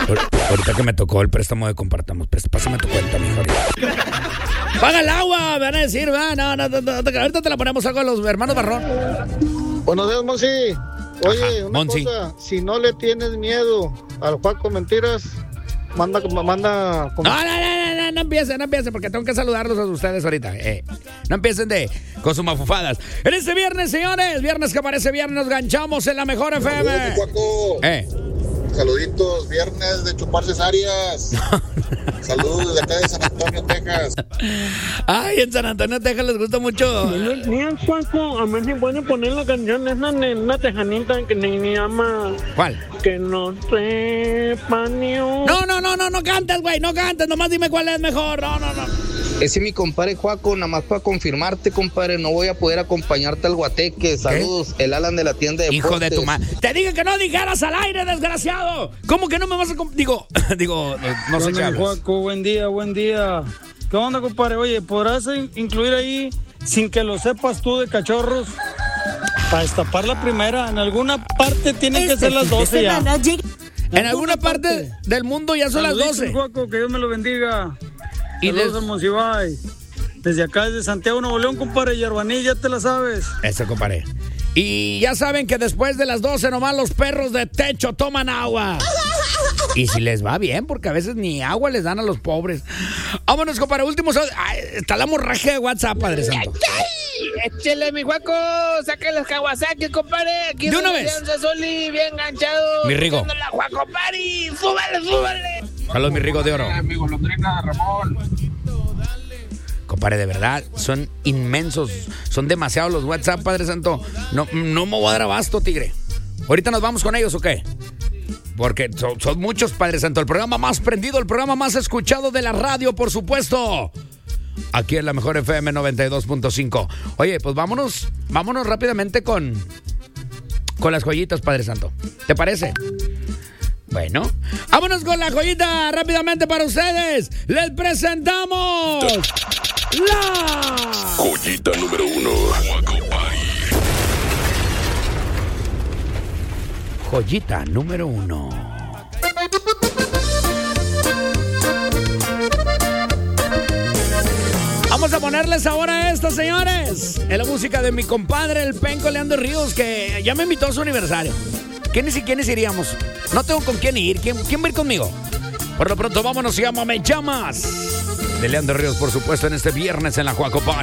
Ahorita que me tocó el préstamo de Compartamos, pásame tu cuenta, mijo. Paga el agua, me van a decir, va. No, ahorita te la ponemos algo a los hermanos Barrón. Buenos días, Monsi. Oye, Ajá, una Monsi. cosa, si no le tienes miedo al Juaco Mentiras, manda No empiecen, porque tengo que saludarlos a ustedes ahorita. No empiecen con sus mafufadas. En este viernes, señores, viernes que parece viernes, nos ganchamos en la mejor FM. Juaco. Saluditos, viernes de chupar cesáreas. Saludos desde acá de San Antonio, Texas. Ay, en San Antonio, Texas les gusta mucho. Buenos días, Juaco. A ver si pueden poner la canción esa de una tejanita que ni llama. ¿Cuál? Que no sepa ni un... No cantes, güey, no cantes. Nomás dime cuál es mejor. No. Ese es mi compadre Juaco, nada más para confirmarte, compadre, no voy a poder acompañarte al Guateque. Saludos, el Alan de la tienda de Hijo postes. de tu madre. Te dije que no dijeras al aire, desgraciado. ¿Cómo que no me vas a... Digo, no sé qué hablas. Juaco, buen día. ¿Qué onda, compadre? Oye, ¿podrás incluir ahí, sin que lo sepas tú, de cachorros? Para destapar la primera, en alguna parte tienen que ser las 12 ya. En alguna parte del mundo ya son las 12. Juaco, que Dios me lo bendiga. Y saludos a Monsiváis. Desde acá, desde Santiago, Nuevo León, compadre, Yarbaní, ya te la sabes. Eso, compadre. Y ya saben que después de las 12 nomás los perros de techo toman agua. Y si les va bien, porque a veces ni agua les dan a los pobres. Vámonos, compadre, últimos. Está la hemorragia de WhatsApp, Padre Santo. Échale, mi Juaco, saca los Kawasaki, compadre. Aquí de una vez. Soli, bien enganchado. Mi Rigo. La Juaco Party. Súbale. Saludos, mi Rigo de oro. Amigo Londrina, Ramón. Compadre, de verdad, son inmensos. Son demasiados los WhatsApp, Padre Santo. No me voy a dar abasto, tigre. ¿Ahorita nos vamos con ellos o qué? Porque son muchos, Padre Santo. El programa más prendido, el programa más escuchado de la radio, por supuesto. Aquí en la mejor FM 92.5. Oye, pues vámonos rápidamente con las joyitas, Padre Santo. ¿Te parece? Bueno, vámonos con la joyita rápidamente para ustedes. Les presentamos la joyita número 1. Joyita número 1. Vamos a ponerles ahora esto, señores. Es la música de mi compadre, el Penco Leandro Ríos, que ya me invitó a su aniversario. ¿Quiénes iríamos? No tengo con quién ir. ¿Quién va a ir conmigo? Por lo pronto, vámonos. Se llama Me Llamas. De Leandro Ríos, por supuesto, en este viernes en la Juaco Party.